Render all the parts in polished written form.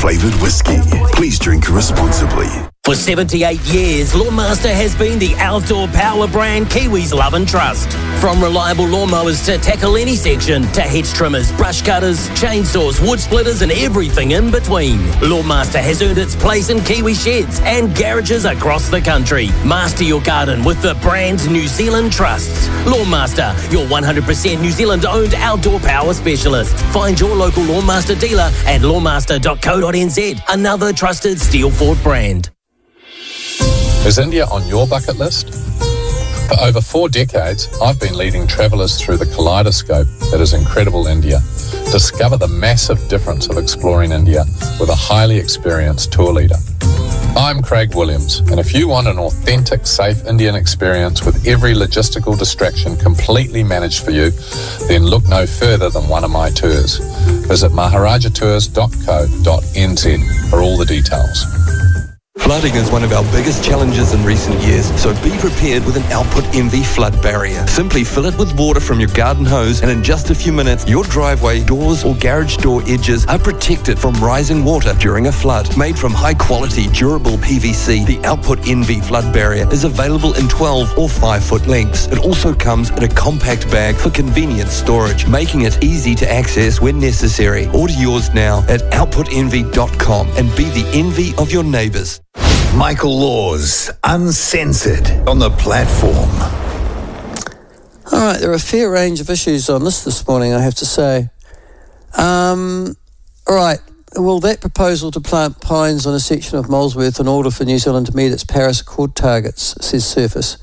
flavoured whiskey. Please drink responsibly. For 78 years, Lawnmaster has been the outdoor power brand Kiwis love and trust. From reliable lawnmowers to tackle any section, to hedge trimmers, brush cutters, chainsaws, wood splitters and everything in between. Lawnmaster has earned its place in Kiwi sheds and garages across the country. Master your garden with the brand New Zealand trusts. Lawnmaster, your 100% New Zealand owned outdoor power specialist. Find your local Lawnmaster dealer at lawnmaster.co.nz, another trusted Steelford brand. Is India on your bucket list? For over 4 decades, I've been leading travellers through the kaleidoscope that is incredible India. Discover the massive difference of exploring India with a highly experienced tour leader. I'm Craig Williams, and if you want an authentic, safe Indian experience with every logistical distraction completely managed for you, then look no further than one of my tours. Visit maharajatours.co.nz for all the details. Flooding is one of our biggest challenges in recent years, so be prepared with an Output MV flood barrier. Simply fill it with water from your garden hose, and in just a few minutes, your driveway, doors or garage door edges are protected from rising water during a flood. Made from high-quality, durable PVC, the Output MV flood barrier is available in 12 or 5-foot lengths. It also comes in a compact bag for convenient storage, making it easy to access when necessary. Order yours now at outputenvy.com and be the envy of your neighbours. Michael Laws, Uncensored, on the platform. All right, there are a fair range of issues on this morning, I have to say. All right, well, that proposal to plant pines on a section of Molesworth in order for New Zealand to meet its Paris Accord targets, says Sarah,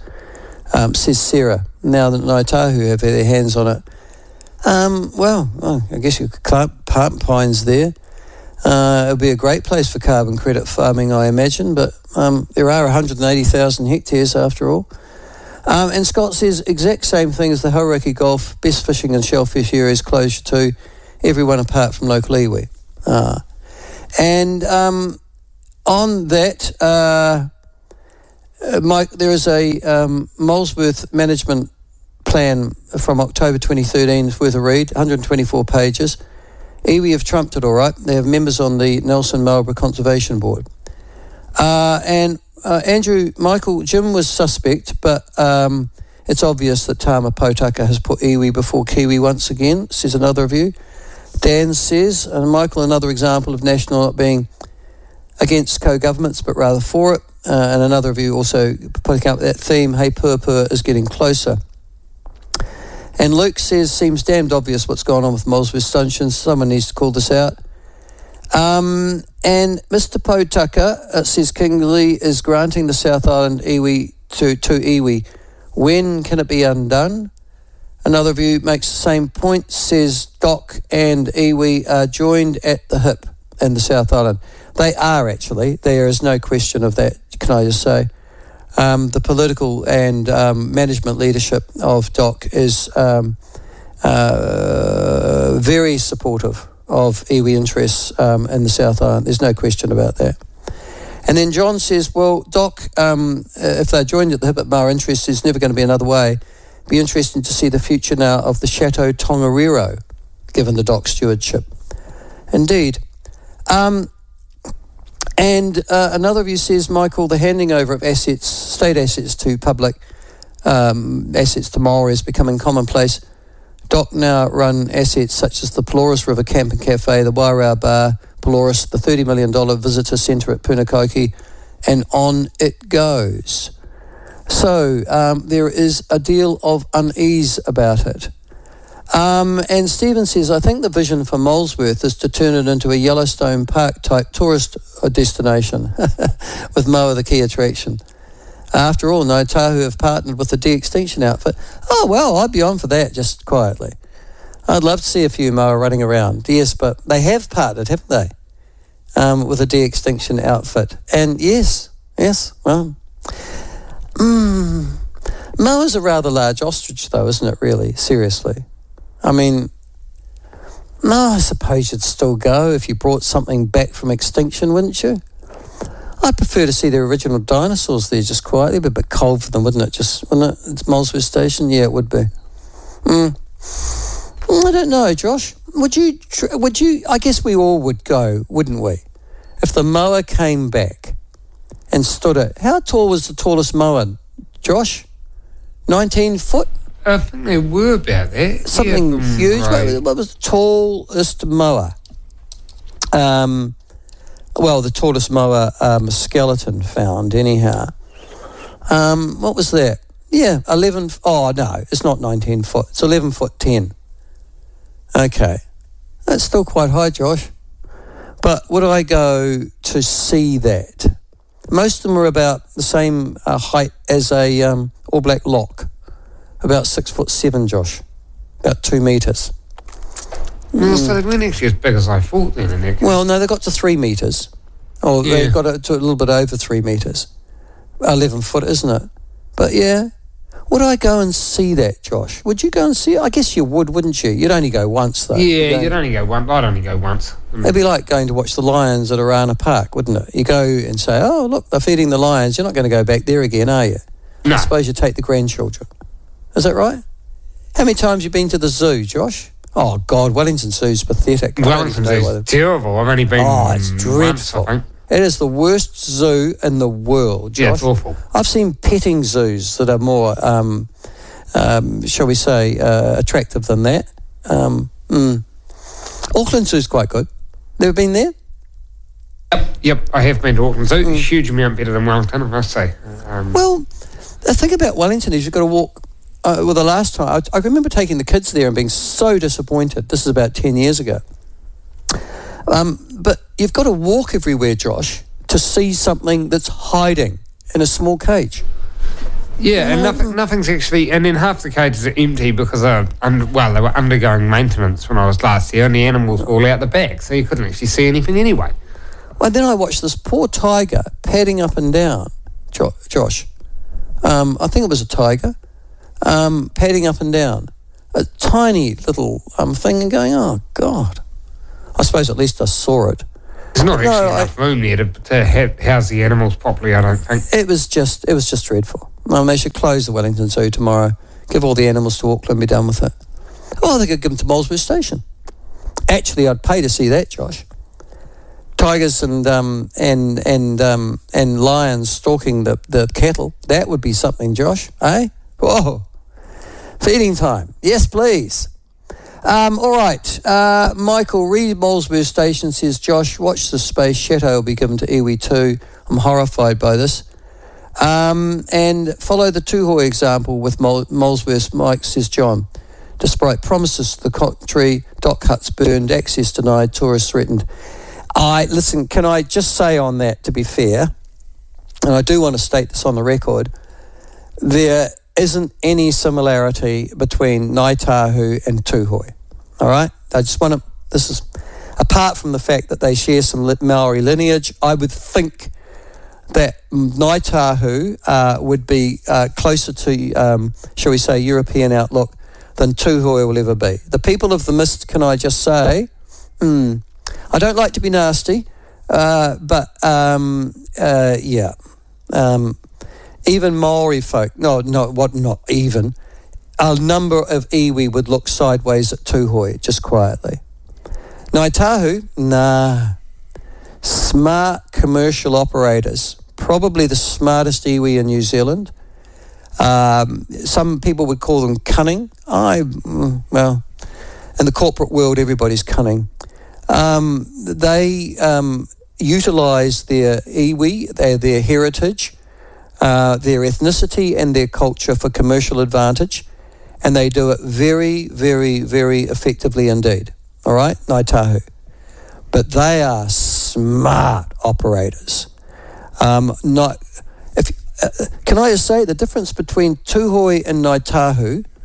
now that Ngāi Tahu have had their hands on it. Well, I guess you could plant pines there. It would be a great place for carbon credit farming, I imagine, but there are 180,000 hectares after all. And Scott says exact same thing as the Hauraki Gulf, best fishing and shellfish areas closure to everyone apart from local iwi. And on that, Mike, there is a Molesworth management plan from October 2013. It's worth a read, 124 pages. Iwi have trumped it all right. They have members on the Nelson Marlborough Conservation Board. And Andrew, Michael, Jim was suspect, but it's obvious that Tama Potaka has put iwi before Kiwi once again, says another review. Dan says, and Michael, another example of National not being against co-governments, but rather for it. And another review also putting up that theme, hey, Purpur is getting closer. And Luke says, seems damned obvious what's going on with Molesworth Station. Someone needs to call this out. And Mr. Potaka says Kingley is granting the South Island iwi to iwi. When can it be undone? Another view makes the same point, says Doc and iwi are joined at the hip in the South Island. They are actually. There is no question of that, can I just say. The political and management leadership of Doc is very supportive of iwi interests in the South Island. There's no question about that. And then John says, well, Doc, if they're joined at the hip at Mar interest, there's never going to be another way. It'd be interesting to see the future now of the Chateau Tongariro, given the Doc stewardship. Indeed. And another view says, Michael, the handing over of assets, state assets to public assets to Maori is becoming commonplace. Doc now run assets such as the Pelorus River Camp and Cafe, the Wairau Bar, Pelorus, the $30 million visitor centre at Punakoki, and on it goes. So there is a deal of unease about it. And Stephen says, I think the vision for Molesworth is to turn it into a Yellowstone Park type tourist destination with Moa the key attraction. After all, Ngāi Tahu have partnered with the de-extinction outfit. Oh, well, I'd be on for that, just quietly. I'd love to see a few Moa running around. Yes, but they have partnered, haven't they, with a de-extinction outfit. And yes, well, Moa's a rather large ostrich, though, isn't it, really, seriously? I mean, no, I suppose you'd still go if you brought something back from extinction, wouldn't you? I'd prefer to see the original dinosaurs there just quietly. It'd be a bit cold for them, wouldn't it? Wouldn't it? It's Molesworth Station? Yeah, it would be. I don't know, Josh. Would you? I guess we all would go, wouldn't we? if the moa came back and stood at, how tall was the tallest moa, Josh? 19 foot? I think they were about that. Something huge. Right. What was the tallest moa? Well, the tallest moa skeleton found, anyhow. What was that? Yeah, 11. Oh, no, it's not 19 foot. It's 11 foot 10. Okay. That's still quite high, Josh. But would I go to see that? Most of them are about the same height as a All Black lock. About 6'7", Josh. About 2 metres. Well, so they weren't actually as big as I thought then in that case. Well, no, they got to 3 metres. Oh, Yeah. they got it to a little bit over 3 metres. 11 foot, isn't it? But yeah. Would I go and see that, Josh? Would you go and see it? I guess you would, wouldn't you? You'd only go once, though. Yeah, you'd only go once. I'd only go once. It'd be like going to watch the lions at Arana Park, wouldn't it? You go and say, oh, look, they're feeding the lions. You're not going to go back there again, are you? No. I suppose you take the grandchildren. Is that right? How many times have you been to the zoo, Josh? Oh, God, Wellington Zoo's pathetic. Wellington's is terrible. I've only been it's once, dreadful. I think. It is the worst zoo in the world, Josh. Yeah, it's awful. I've seen petting zoos that are more, shall we say, attractive than that. Auckland Zoo's quite good. Never been there? Yep, I have been to Auckland Zoo. Huge amount better than Wellington, I must say. Well, the thing about Wellington is you've got to walk. Well, the last time, I remember taking the kids there and being so disappointed. This is about 10 years ago. But you've got to walk everywhere, Josh, to see something that's hiding in a small cage. Yeah, and nothing's actually... And then half the cages are empty because they were undergoing maintenance when I was last here, and the animals were all out the back, so you couldn't actually see anything anyway. Well, then I watched this poor tiger padding up and down, Josh. I think it was a tiger, padding up and down. A tiny little thing and going, oh, God. I suppose at least I saw it. There's not actually enough room there to house the animals properly, I don't think. It was just dreadful. They should close the Wellington Zoo tomorrow. Give all the animals to Auckland and be done with it. Oh, they could give them to Molesworth Station. Actually, I'd pay to see that, Josh. Tigers and lions stalking the cattle. That would be something, Josh. Eh? Whoa. Feeding time. Yes, please. All right. Michael, read Molesworth Station says, Josh, watch this space. Chateau will be given to iwi too. I'm horrified by this. And follow the Tūhoe example with Molesworth, Mike, says John. Despite promises to the contrary, dock huts burned, access denied, tourists threatened. Listen, can I just say on that, to be fair, and I do want to state this on the record, there isn't any similarity between Ngāi Tahu and Tūhoe, all right? I just want to, this is, apart from the fact that they share some Maori lineage, I would think that Ngāi Tahu would be closer to, shall we say, European outlook than Tūhoe will ever be. The people of the mist, can I just say, I don't like to be nasty, but yeah. Even Maori folk, not even, a number of iwi would look sideways at Tūhoe, just quietly. Ngāi Tahu, nah. Smart commercial operators, probably the smartest iwi in New Zealand. Some people would call them cunning. Well, in the corporate world, everybody's cunning. They utilise their iwi, their heritage, their ethnicity and their culture for commercial advantage, and they do it very, very, very effectively indeed. All right, Ngāi Tahu. But they are smart operators. Can I just say the difference between Tūhoe and Ngāi Tahu